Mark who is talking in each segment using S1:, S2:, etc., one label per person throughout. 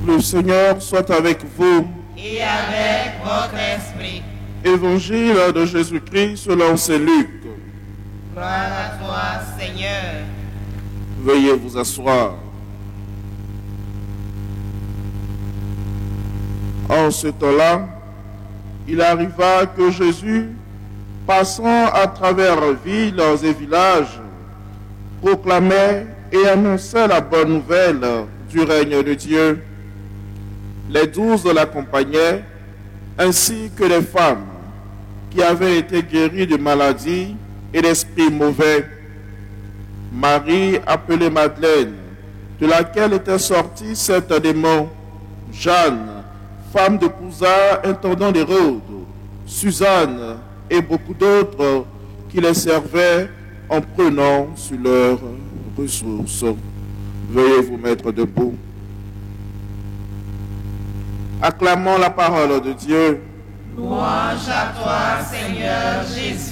S1: Le Seigneur soit avec vous.
S2: Et avec votre esprit.
S1: Évangile de Jésus-Christ selon saint Luc.
S2: Gloire à toi, Seigneur.
S1: Veuillez vous asseoir. En ce temps-là, il arriva que Jésus, passant à travers villes et villages, proclamait et annonçait la bonne nouvelle du règne de Dieu. Les 12 l'accompagnaient, ainsi que les femmes qui avaient été guéries de maladies et d'esprits mauvais. Marie, appelée Madeleine, de laquelle était sorti 7 démons, Jeanne, femme de Cousin, intendant d'Hérode, Suzanne et beaucoup d'autres qui les servaient en prenant sur leurs ressources. Veuillez vous mettre debout. Acclamons la parole de Dieu.
S2: Louange à toi, Seigneur Jésus.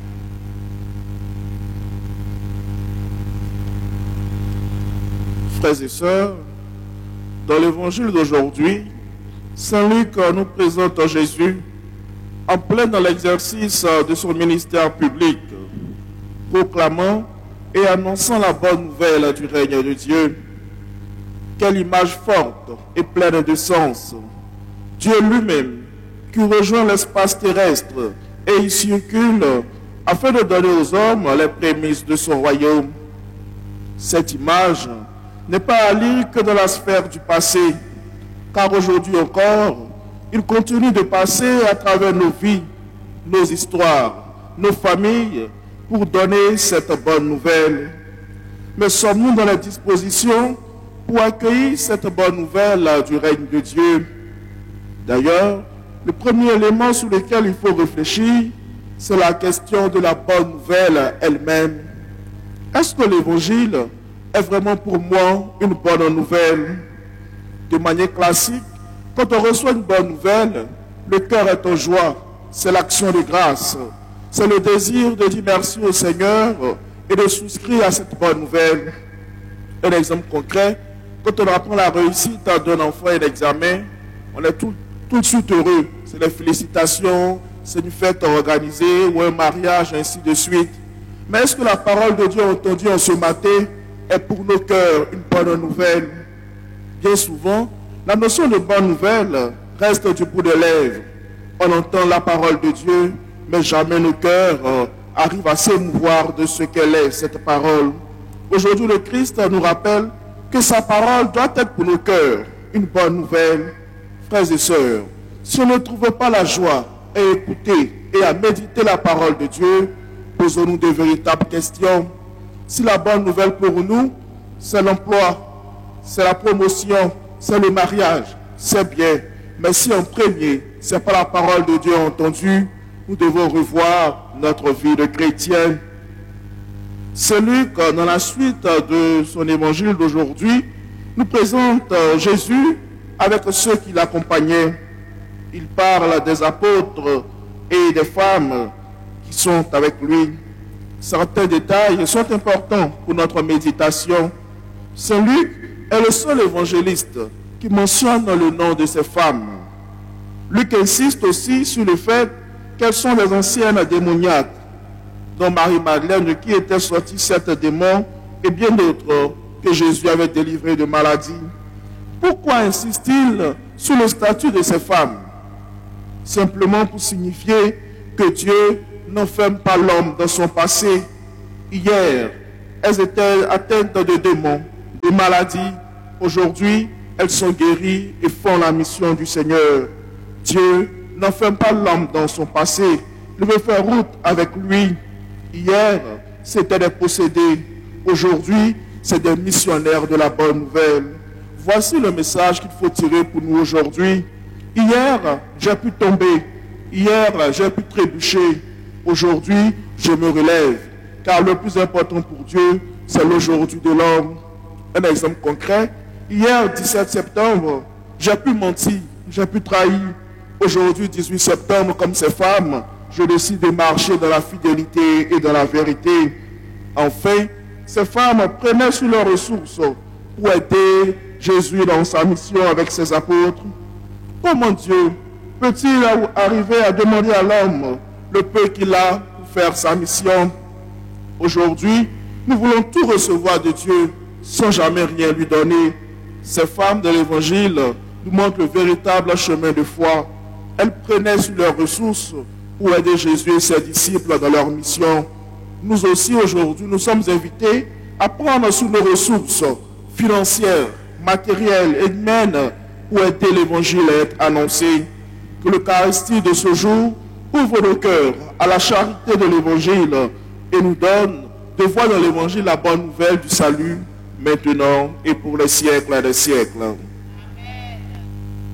S1: Frères et sœurs, dans l'évangile d'aujourd'hui, saint Luc nous présente Jésus en plein dans l'exercice de son ministère public, proclamant et annonçant la bonne nouvelle du règne de Dieu. Quelle image forte et pleine de sens! Dieu lui-même qui rejoint l'espace terrestre et y circule afin de donner aux hommes les prémices de son royaume. Cette image n'est pas à lire que dans la sphère du passé, car aujourd'hui encore, il continue de passer à travers nos vies, nos histoires, nos familles, pour donner cette bonne nouvelle. Mais sommes-nous dans la disposition pour accueillir cette bonne nouvelle du règne de Dieu? D'ailleurs, le premier élément sur lequel il faut réfléchir, c'est la question de la bonne nouvelle elle-même. Est-ce que l'évangile est vraiment pour moi une bonne nouvelle? De manière classique, quand on reçoit une bonne nouvelle, le cœur est en joie, c'est l'action de grâce, c'est le désir de dire merci au Seigneur et de souscrire à cette bonne nouvelle. Un exemple concret, quand on apprend la réussite d'un enfant à l'examen, on est tout de suite heureux. C'est les félicitations, c'est une fête organisée ou un mariage, ainsi de suite. Mais est-ce que la parole de Dieu entendue en ce matin est pour nos cœurs une bonne nouvelle? Bien souvent, la notion de bonne nouvelle reste du bout des lèvres. On entend la parole de Dieu, mais jamais nos cœurs arrivent à s'émouvoir de ce qu'elle est, cette parole. Aujourd'hui, le Christ nous rappelle que sa parole doit être pour nos cœurs une bonne nouvelle. Frères et sœurs, si on ne trouve pas la joie à écouter et à méditer la parole de Dieu, posons-nous de véritables questions. Si la bonne nouvelle pour nous, c'est l'emploi, c'est la promotion, c'est le mariage, c'est bien. Mais si en premier, ce n'est pas la parole de Dieu entendue, nous devons revoir notre vie de chrétien. C'est Luc, dans la suite de son évangile d'aujourd'hui, nous présente Jésus avec ceux qui l'accompagnaient. Il parle des apôtres et des femmes qui sont avec lui. Certains détails sont importants pour notre méditation. Saint Luc est le seul évangéliste qui mentionne le nom de ces femmes. Luc insiste aussi sur le fait qu'elles sont les anciennes démoniaques, dont Marie-Madeleine qui était sortie 7 démons et bien d'autres que Jésus avait délivrés de maladies. Pourquoi insiste-t-il sur le statut de ces femmes? Simplement pour signifier que Dieu n'enferme pas l'homme dans son passé. Hier, elles étaient atteintes de démons, de maladies. Aujourd'hui, elles sont guéries et font la mission du Seigneur. Dieu n'enferme pas l'homme dans son passé. Il veut faire route avec lui. Hier, c'était des possédés. Aujourd'hui, c'est des missionnaires de la bonne nouvelle. Voici le message qu'il faut tirer pour nous aujourd'hui. Hier, j'ai pu tomber. Hier, j'ai pu trébucher. Aujourd'hui, je me relève. Car le plus important pour Dieu, c'est l'aujourd'hui de l'homme. Un exemple concret. Hier, 17 septembre, j'ai pu mentir, j'ai pu trahir. Aujourd'hui, 18 septembre, comme ces femmes, je décide de marcher dans la fidélité et dans la vérité. Enfin, ces femmes prenaient sur leurs ressources pour aider Jésus dans sa mission avec ses apôtres? Comment Dieu peut-il arriver à demander à l'homme le peu qu'il a pour faire sa mission? Aujourd'hui, nous voulons tout recevoir de Dieu sans jamais rien lui donner. Ces femmes de l'Évangile nous montrent le véritable chemin de foi. Elles prenaient sur leurs ressources pour aider Jésus et ses disciples dans leur mission. Nous aussi, aujourd'hui, nous sommes invités à prendre sur nos ressources financières, matérielles et humaines pour aider l'Évangile à être annoncé. Que l'Eucharistie de ce jour ouvre nos cœurs à la charité de l'Évangile et nous donne de voir dans l'Évangile la bonne nouvelle du salut, maintenant et pour les siècles des siècles.